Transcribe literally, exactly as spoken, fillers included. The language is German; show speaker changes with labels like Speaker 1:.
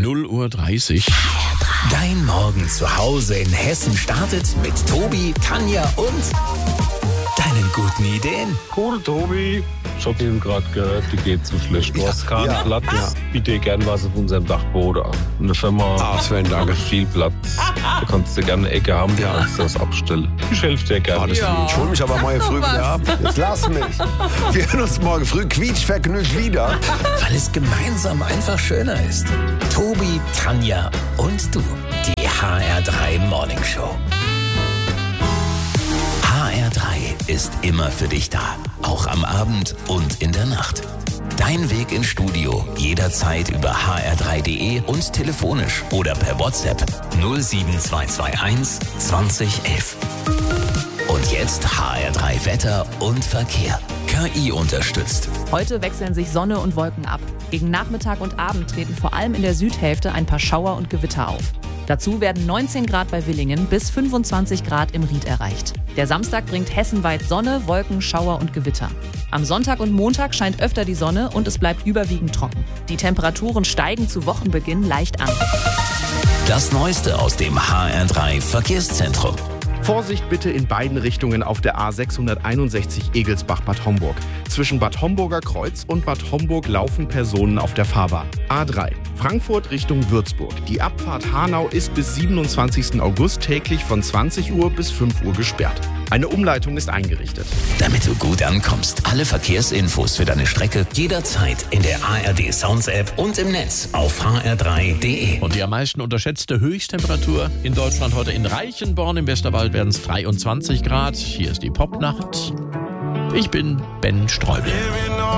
Speaker 1: null Uhr dreißig.
Speaker 2: Dein Morgen zu Hause in Hessen startet mit Tobi, Tanja und deinen guten Ideen.
Speaker 3: Cool, Tobi. Ich hab eben gerade gehört, die geht zu schlecht. Du hast keinen
Speaker 4: ja,
Speaker 3: Platz.
Speaker 4: ja.
Speaker 3: Biete dir gern was auf unserem Dachboden an. Eine Firma
Speaker 4: Ah, Sven, danke.
Speaker 3: hat viel Platz. Du kannst dir gerne eine Ecke haben,
Speaker 4: Ja.
Speaker 3: kannst du das abstellen. Ich helfe dir gerne.
Speaker 4: Alles gut. Ich hol mich aber morgen früh wieder ab. Jetzt lass mich. Wir hören uns morgen früh quietschvergnügt wieder.
Speaker 2: Weil es gemeinsam einfach schöner ist. Tobi, Tanja und du. Die H R drei Morning Show. H R drei ist immer für dich da. Auch am Abend und in der Nacht. Dein Weg ins Studio jederzeit über h r drei punkt d e und telefonisch oder per WhatsApp null sieben zwei zwei eins zwanzig elf. Und jetzt H R drei Wetter und Verkehr. K I unterstützt.
Speaker 5: Heute wechseln sich Sonne und Wolken ab. Gegen Nachmittag und Abend treten vor allem in der Südhälfte ein paar Schauer und Gewitter auf. Dazu werden neunzehn Grad bei Willingen bis fünfundzwanzig Grad im Ried erreicht. Der Samstag bringt hessenweit Sonne, Wolken, Schauer und Gewitter. Am Sonntag und Montag scheint öfter die Sonne und es bleibt überwiegend trocken. Die Temperaturen steigen zu Wochenbeginn leicht an.
Speaker 2: Das Neueste aus dem H R drei Verkehrszentrum.
Speaker 6: Vorsicht bitte in beiden Richtungen auf der A sechshunderteinundsechzig Egelsbach-Bad Homburg. Zwischen Bad Homburger Kreuz und Bad Homburg laufen Personen auf der Fahrbahn. A drei. Frankfurt Richtung Würzburg. Die Abfahrt Hanau ist bis siebenundzwanzigsten August täglich von zwanzig Uhr bis fünf Uhr gesperrt. Eine Umleitung ist eingerichtet.
Speaker 2: Damit du gut ankommst. Alle Verkehrsinfos für deine Strecke jederzeit in der A R D Sounds App und im Netz auf h r drei punkt d e.
Speaker 1: Und die am meisten unterschätzte Höchsttemperatur in Deutschland heute in Reichenborn im Westerwald werden es dreiundzwanzig Grad. Hier ist die Popnacht. Ich bin Ben Streubel.